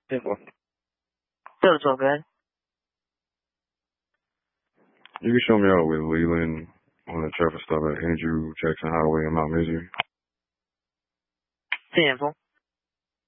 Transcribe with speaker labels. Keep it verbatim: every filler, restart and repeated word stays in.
Speaker 1: ten four.
Speaker 2: Still twelve, go ahead.
Speaker 3: You can show me out with Leland on the traffic stop at Andrew Jackson Highway in Mount Misery.
Speaker 2: ten four.